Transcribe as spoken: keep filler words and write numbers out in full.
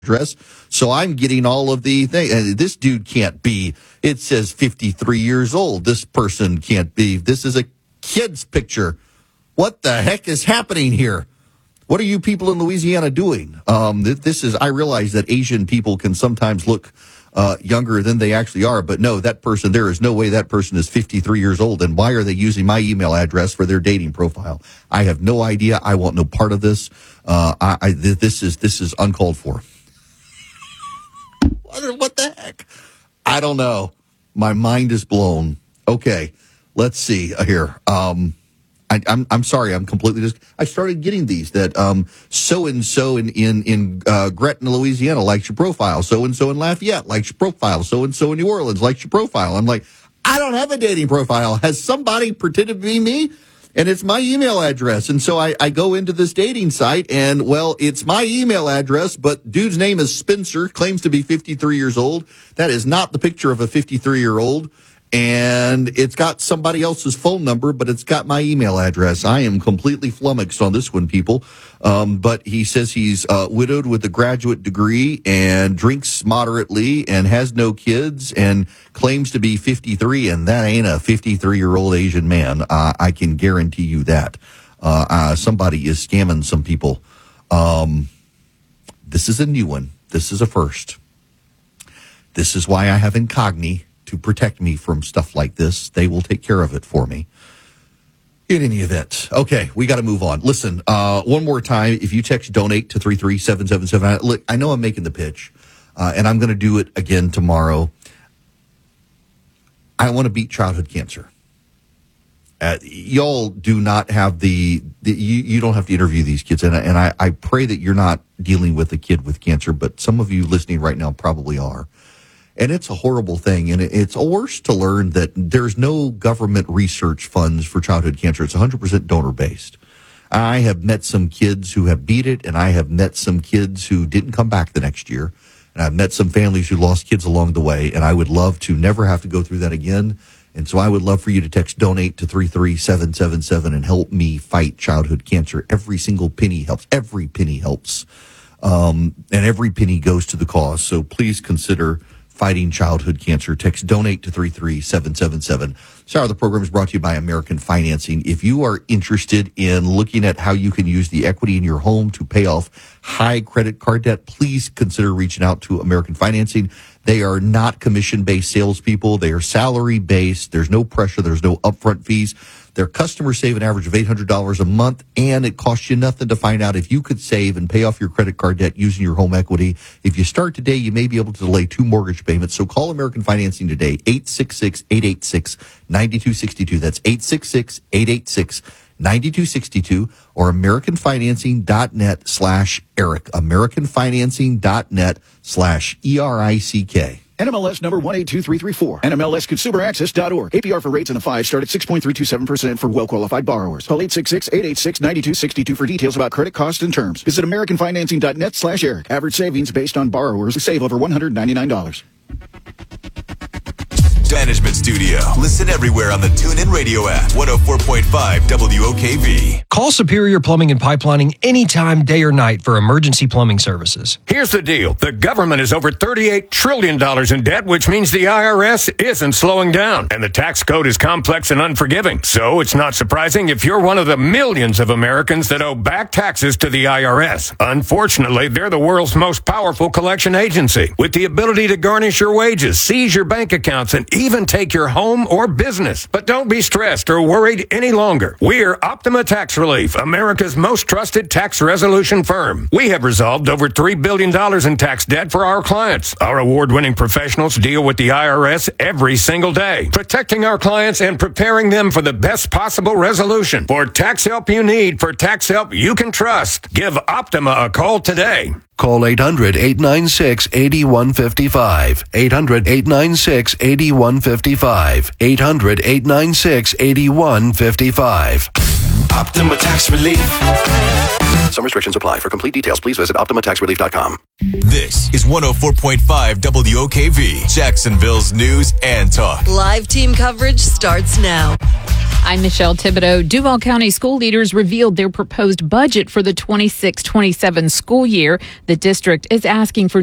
address. So I'm getting all of the things. And this dude can't be, it says fifty-three years old. This person can't be, this is a kid's picture. What the heck is happening here? What are you people in Louisiana doing? Um, this is, I realize that Asian people can sometimes look uh, younger than they actually are, but no, that person, there is no way that person is fifty-three years old. And why are they using my email address for their dating profile? I have no idea. I want no part of this. Uh, I, I, this is, this is uncalled for. What the heck? I don't know. My mind is blown. Okay, let's see here. Um, I, I'm I'm sorry. I'm completely just. I started getting these that um so and so in in in uh, Gretna, Louisiana likes your profile. So and so in Lafayette likes your profile. So and so in New Orleans likes your profile. I'm like, I don't have a dating profile. Has somebody pretended to be me? And it's my email address. And so I, I go into this dating site and, well, it's my email address, but dude's name is Spencer, claims to be fifty-three years old. That is not the picture of a fifty-three-year-old. And it's got somebody else's phone number, but it's got my email address. I am completely flummoxed on this one, people. Um, but he says he's uh, widowed with a graduate degree and drinks moderately and has no kids and claims to be fifty-three, and that ain't a fifty-three-year-old Asian man. Uh, I can guarantee you that. Uh, uh, somebody is scamming some people. Um, this is a new one. This is a first. This is why I have Incogni to protect me from stuff like this. They will take care of it for me. In any event, okay, we got to move on. Listen, uh, one more time, if you text donate to three three seven seven seven, I, look, I know I'm making the pitch, uh, and I'm going to do it again tomorrow. I want to beat childhood cancer. Uh, y'all do not have the, the you, you don't have to interview these kids, and, and I, I pray that you're not dealing with a kid with cancer, but some of you listening right now probably are. And it's a horrible thing, and it's worse to learn that there's no government research funds for childhood cancer. It's one hundred percent donor-based. I have met some kids who have beat it, and I have met some kids who didn't come back the next year. And I've met some families who lost kids along the way, and I would love to never have to go through that again. And so I would love for you to text donate to three three seven seven seven and help me fight childhood cancer. Every single penny helps. Every penny helps. Um, and every penny goes to the cause. So please consider fighting childhood cancer. Text donate to three three seven seven seven. Sorry, the program is brought to you by American Financing. If you are interested in looking at how you can use the equity in your home to pay off high credit card debt, please consider reaching out to American Financing. They are not commission-based salespeople. They are salary-based. There's no pressure. There's no upfront fees. Their customers save an average of eight hundred dollars a month, and it costs you nothing to find out if you could save and pay off your credit card debt using your home equity. If you start today, you may be able to delay two mortgage payments. So call American Financing today, eight six six, eight eight six, nine two six two. That's eight six six, eight eight six, nine two six two, or americanfinancing.net slash Eric. americanfinancing.net slash E R I C K. N M L S number one eight two three three four. N M L S consumer access dot org. A P R for rates in the five start at six point three two seven percent for well-qualified borrowers. Call eight six six, eight eight six, nine two six two for details about credit costs and terms. Visit americanfinancing.net slash Eric. Average savings based on borrowers who save over one hundred ninety-nine dollars. Management Studio. Listen everywhere on the TuneIn Radio app. one oh four point five W O K V. Call Superior Plumbing and Pipelining anytime, day or night, for emergency plumbing services. Here's the deal. The government is over thirty-eight trillion dollars in debt, which means the I R S isn't slowing down. And the tax code is complex and unforgiving. So it's not surprising if you're one of the millions of Americans that owe back taxes to the I R S. Unfortunately, they're the world's most powerful collection agency, with the ability to garnish your wages, seize your bank accounts, and even take your home or business. But don't be stressed or worried any longer. We're Optima Tax Relief, America's most trusted tax resolution firm. We have resolved over three billion dollars in tax debt for our clients. Our award-winning professionals deal with the I R S every single day, protecting our clients and preparing them for the best possible resolution. For tax help you need, for tax help you can trust, give Optima a call today. Call eight hundred, eight nine six, eight one five five. eight hundred, eight nine six, eight one five five. eight hundred, eight nine six, eight one five five. Optima Tax Relief. Some restrictions apply. For complete details, please visit optima tax relief dot com. This is one oh four point five W O K V, Jacksonville's news and talk. Live team coverage starts now. I'm Michelle Thibodeau. Duval County school leaders revealed their proposed budget for the twenty-six twenty-seven school year. The district is asking for